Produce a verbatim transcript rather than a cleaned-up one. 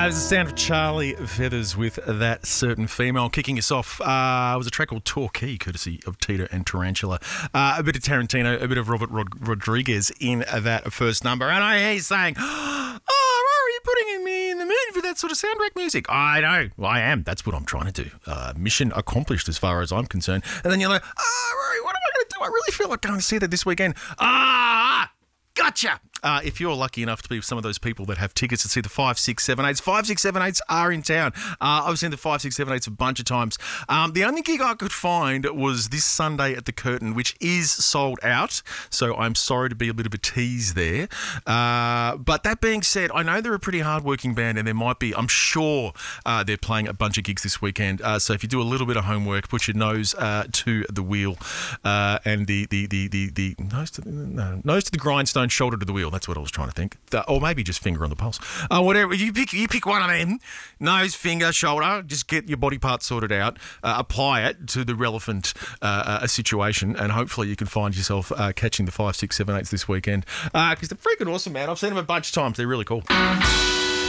That is the sound of Charlie Feathers with That Certain Female. Kicking us off uh, was a track called Torquay, courtesy of Tito and Tarantula. Uh, a bit of Tarantino, a bit of Robert Rod- Rodriguez in that first number. And I hear you saying, oh, Rory, you're putting me in the mood for that sort of soundtrack music. I know. Well, I am. That's what I'm trying to do. Uh, mission accomplished as far as I'm concerned. And then you're like, oh, Rory, what am I going to do? I really feel like going to see that this weekend. Ah, gotcha. Uh, if you're lucky enough to be some of those people that have tickets to see the five six seven eights, five six seven eights are in town. Uh, I've seen the five six seven eights a bunch of times. Um, the only gig I could find was this Sunday at the Curtain, which is sold out. So I'm sorry to be a bit of a tease there. Uh, but that being said, I know they're a pretty hard-working band, and there might be, I'm sure uh, they're playing a bunch of gigs this weekend. Uh, so if you do a little bit of homework, put your nose uh, to the wheel uh, and the, the, the, the, the nose, to the, no, nose to the grindstone, shoulder to the wheel. That's what I was trying to think. The, or maybe just finger on the pulse. Uh, whatever. You pick you pick one of them. Nose, finger, shoulder. Just get your body parts sorted out. Uh, apply it to the relevant uh, uh, situation, and hopefully you can find yourself uh, catching the five, six, seven, eights this weekend. Because uh, they're freaking awesome, man. I've seen them a bunch of times. They're really cool.